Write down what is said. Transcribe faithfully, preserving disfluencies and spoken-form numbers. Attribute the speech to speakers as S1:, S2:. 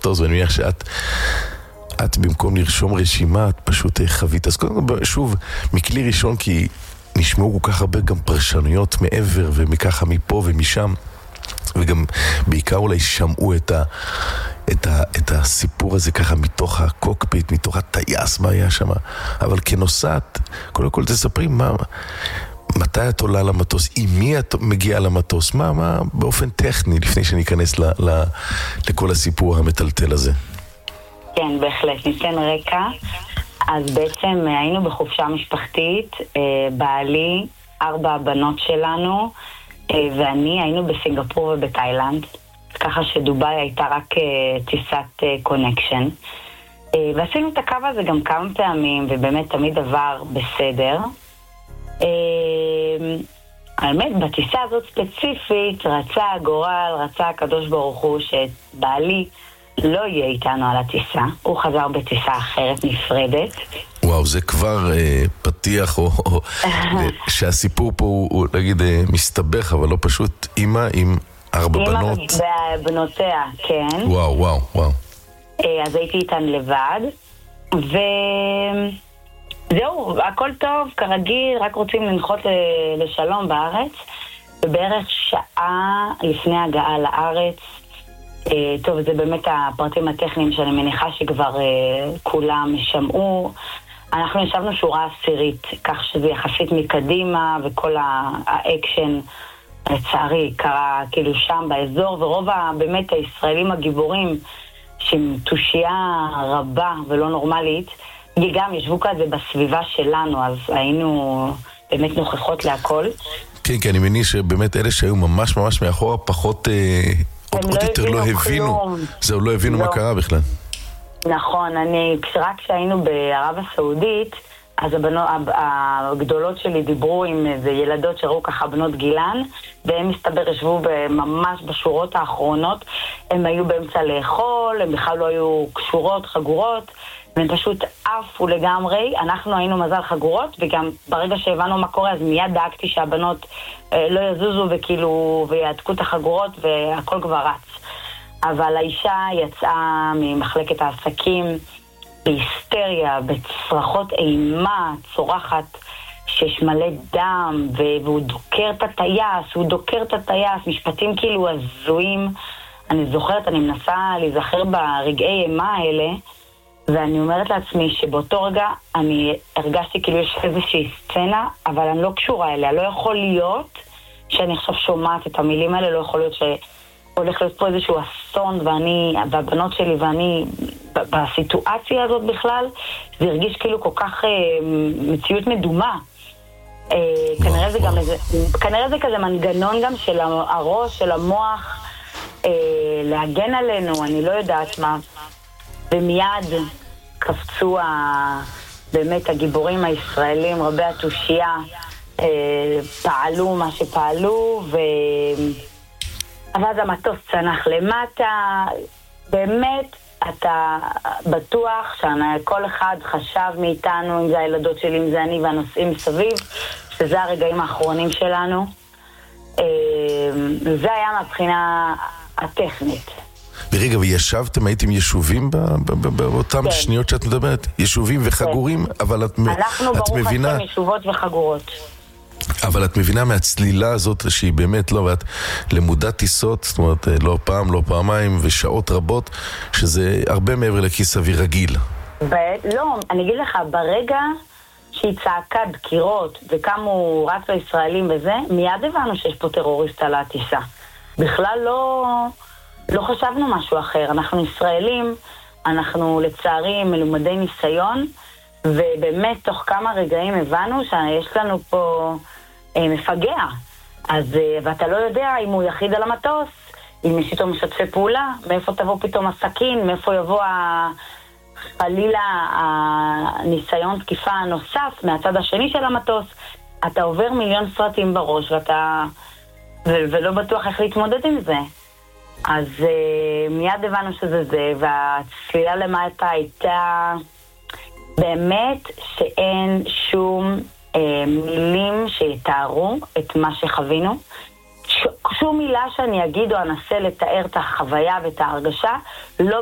S1: המטוס, ואני מניח שאת, את במקום לרשום רשימה, את פשוט חווית. אז קודם כל, שוב, מכלי ראשון, כי נשמעו כל כך הרבה גם פרשנויות מעבר, ומככה מפה ומשם, וגם בעיקר אולי שמעו את ה... את, ה, את הסיפור הזה ככה מתוך הקוקפיט, מתוך הטייס, מה היה שם. אבל כנוסעת, קודם כל תספרי מה, מתי את עולה למטוס, עם מי את מגיעה למטוס, מה, מה באופן טכני, לפני שניכנס ל, ל, לכל הסיפור המטלטל הזה.
S2: כן, בהחלט, ניתן רקע. אז בעצם היינו בחופשה משפחתית, בעלי, ארבע הבנות שלנו, ואני היינו בסינגפור ובתאילנד. ככה שדוביי הייתה רק uh, טיסת קונקשן. Uh, uh, ועשינו את הקו הזה גם כמה פעמים, ובאמת תמיד עבר בסדר. Uh, האמת, בטיסה הזאת ספציפית, רצה הגורל, רצה הקדוש ברוך הוא, שבעלי לא יהיה איתנו על הטיסה. הוא חזר בטיסה אחרת נפרדת.
S1: וואו, זה כבר אה, פתיח, או, או אה, שהסיפור פה הוא, הוא נגיד, אה, מסתבך, אבל לא פשוט. אמא עם... ארבע בנות.
S2: אמא ובנותיה, כן.
S1: וואו, וואו, וואו.
S2: אז הייתי איתן לבד, וזהו, הכל טוב, כרגיל, רק רוצים לנחות לשלום בארץ, ובערך שעה לפני הגעה לארץ, טוב, זה באמת הפרטים הטכניים שאני מניחה שכבר כולם שמעו, אנחנו ישבנו שורה עשירית, כך שזה יחסית מקדימה, וכל האקשן, לצערי, קרה כאילו שם באזור, ורוב באמת הישראלים הגיבורים, שהם תושייה רבה ולא נורמלית, גם ישבו כזה בסביבה שלנו, אז היינו באמת נוכחות להכל.
S1: כן, כי אני מניח שבאמת אלה שהיו ממש ממש מאחורה, פחות, עוד
S2: לא
S1: יותר לא הבינו, זהו, לא הבינו מה קרה בכלל.
S2: נכון, אני, רק כשהיינו בערב הסעודית, אז הבנות, הגדולות שלי דיברו עם איזה ילדות שראו ככה בנות גילן, והם מסתבר ישבו ממש בשורות האחרונות, הם היו באמצע לאכול, הם בכלל לא היו קשורות, חגורות, והם פשוט עפו לגמרי. אנחנו היינו מזל חגורות, וגם ברגע שהבנו מה קורה, אז מיד דאגתי שהבנות אה, לא יזוזו וכאילו, ויעתקו את החגורות, והכל כבר רץ. אבל האישה יצאה ממחלקת העסקים, בהיסטריה, בצרחות אימה, צורחת, שיש מלא דם, והוא דוקר את הטייס, הוא דוקר את הטייס, משפטים כאילו הזויים. אני זוכרת, אני מנסה להיזכר ברגעי אימה האלה, ואני אומרת לעצמי שבאותו רגע אני הרגשתי כאילו יש איזושהי סצנה, אבל אני לא קשורה אליה. לא יכול להיות שאני עכשיו שומעת את המילים האלה, לא יכול להיות ש... הולך להיות פה איזשהו אסון, ואני, והבנות שלי ואני, בסיטואציה הזאת בכלל, זה הרגיש כאילו כל כך אה, מציאות מדומה. אה, כנראה זה גם איזה, כנראה זה כזה מנגנון גם של הראש, של המוח, אה, להגן עלינו, אני לא יודעת מה. ומיד קפצו ה, באמת הגיבורים הישראלים, רבי התושייה, אה, פעלו מה שפעלו, ו... אבל אז המטוס צנח למטה, באמת אתה בטוח שכל אחד חשב מאיתנו, אם זה הילדות שלי, אם זה אני והנוסעים מסביב, שזה הרגעים האחרונים שלנו. זה היה מהבחינה הטכנית.
S1: ורגע, וישבתם, הייתם יישובים באותם שניות שאת מדברת? יישובים וחגורים, אבל את מבינה...
S2: אנחנו ברוך השם יישובות וחגורות.
S1: אבל את מבינה מהצלילה הזאת שהיא באמת לא, ואת למודת טיסות, זאת אומרת, לא פעם, לא פעמיים, ושעות רבות, שזה הרבה מעבר לכיס אוויר רגיל.
S2: ב- לא, אני אגיד לך, ברגע שהיא צעקה דקירות, וקמו רץ הישראלים בזה, מיד הבנו שיש פה טרוריסט על הטיסה. בכלל לא, לא חשבנו משהו אחר. אנחנו ישראלים, אנחנו לצערי מלומדי ניסיון, ובאמת תוך כמה רגעים הבנו שיש לנו פה אה, מפגע. אז, אה, ואתה לא יודע אם הוא יחיד על המטוס, אם יש איתו משתפי פעולה, מאיפה תבוא פתאום הסכין, מאיפה יבוא ה... חלילה הניסיון תקיפה הנוסף מהצד השני של המטוס. אתה עובר מיליון סרטים בראש, ואתה... ו- ולא בטוח איך להתמודד עם זה. אז uh, מיד הבנו שזה זה, והצלילה למטה הייתה באמת שאין שום uh, מילים שיתארו את מה שחווינו. ש- שום מילה שאני אגיד או אנסה לתאר את החוויה ואת ההרגשה, לא